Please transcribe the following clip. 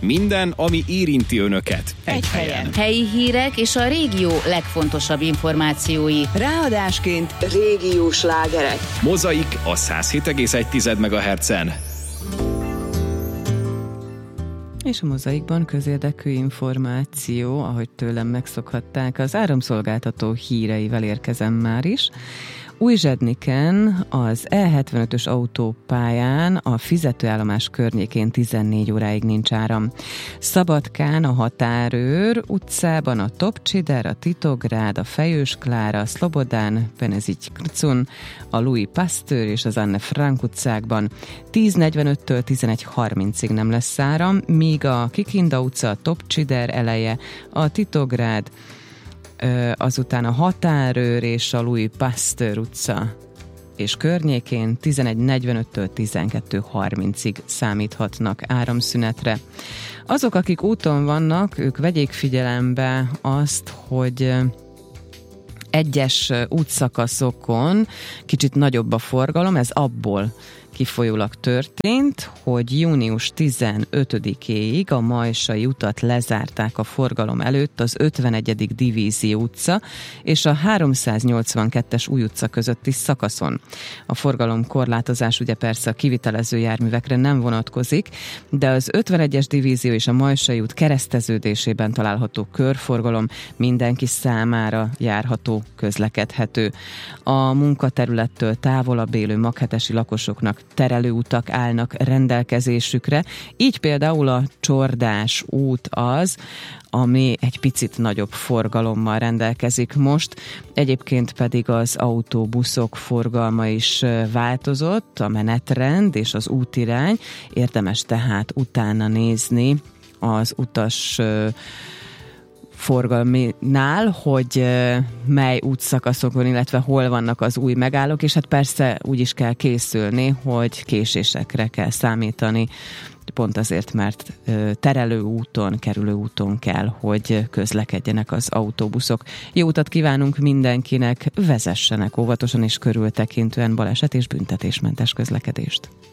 Minden, ami érinti önöket. Egy helyen. Helyi hírek és a régió legfontosabb információi. Ráadásként régiós slágerek. Mozaik a 107,1 MHz-en. És a Mozaikban közérdekű információ, ahogy tőlem megszokhatták, az áramszolgáltató híreivel érkezem már is. Újzsedniken az E75-ös autópályán a fizetőállomás környékén 14 óráig nincs áram. Szabadkán a Határőr utcában a Topcsider, a Titográd, a Fejős Klára, a Szlobodán, Penezigy Krcun, a Louis Pasteur és az Anne Frank utcákban 10:45-től 11:30-ig nem lesz áram, míg a Kikinda utca, a Topcsider eleje, a Titográd, azután a Határőr és a Louis Pasteur utca és környékén 11:45-től 12:30-ig számíthatnak áramszünetre. Azok, akik úton vannak, ők vegyék figyelembe azt, hogy egyes útszakaszokon kicsit nagyobb a forgalom, ez abból kifolyólag történt, hogy június 15-éig a Majsai utat lezárták a forgalom előtt az 51. Divízió utca és a 382-es Új utca közötti szakaszon. A forgalomkorlátozás ugye persze a kivitelező járművekre nem vonatkozik, de az 51-es Divízió és a Majsai út kereszteződésében található körforgalom mindenki számára járható, közlekedhető. A munkaterülettől távolabb élő maghetesi lakosoknak terelőutak állnak rendelkezésükre, így például a Csordás út az, ami egy picit nagyobb forgalommal rendelkezik most, egyébként pedig az autóbuszok forgalma is változott, a menetrend és az útirány, érdemes tehát utána nézni az utas forgalminál, hogy mely útszakaszokon, illetve hol vannak az új megállók, és hát persze úgy is kell készülni, hogy késésekre kell számítani, pont azért, mert terelő úton, kerülő úton kell, hogy közlekedjenek az autóbuszok. Jó utat kívánunk mindenkinek, vezessenek óvatosan és körültekintően, baleset és büntetésmentes közlekedést.